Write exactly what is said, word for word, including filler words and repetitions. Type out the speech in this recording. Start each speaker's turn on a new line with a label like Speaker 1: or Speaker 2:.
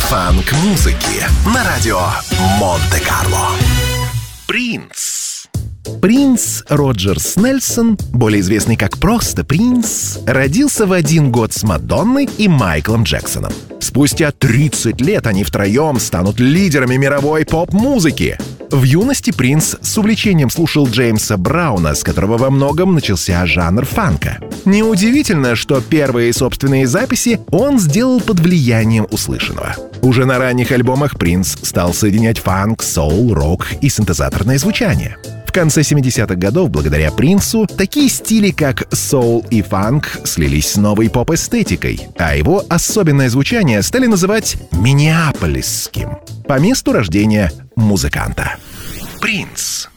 Speaker 1: фанк-музыки на радио Монте-Карло. Принц. Принц Роджерс Нельсон, более известный как просто Принц, родился в один год с Мадонной и Майклом Джексоном. Спустя тридцать лет они втроем станут лидерами мировой поп-музыки. В юности Принц с увлечением слушал Джеймса Брауна, с которого во многом начался жанр фанка. Неудивительно, что первые собственные записи он сделал под влиянием услышанного. Уже на ранних альбомах Принц стал соединять фанк, соул, рок и синтезаторное звучание. В конце семидесятых годов, благодаря Принцу, такие стили, как соул и фанк, слились с новой поп-эстетикой, а его особенное звучание стали называть «миннеаполисским» по месту рождения музыканта. Принц.